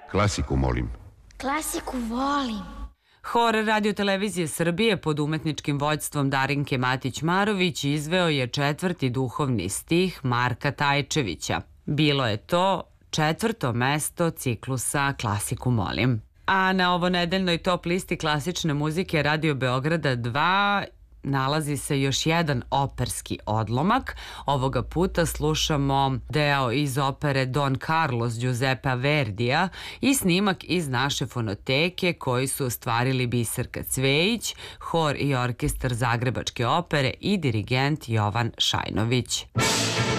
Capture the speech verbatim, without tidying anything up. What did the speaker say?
Klasiku molim. Klasiku volim. Hor Radio-televizije Srbije pod umetničkim vođstvom Darinke Matić-Marović izveo je četvrti duhovni stih Marka Tajčevića. Bilo je to četvrto mesto ciklusa Klasiku molim. A na ovonedeljnoj top listi klasične muzike Radio Beograda dva nalazi se još jedan operski odlomak. Ovoga puta slušamo deo iz opere Don Carlos Giuseppa Verdija i snimak iz naše fonoteke koji su ostvarili Biserka Cvejić, hor i orkestar Zagrebačke opere i dirigent Jovan Šajnović.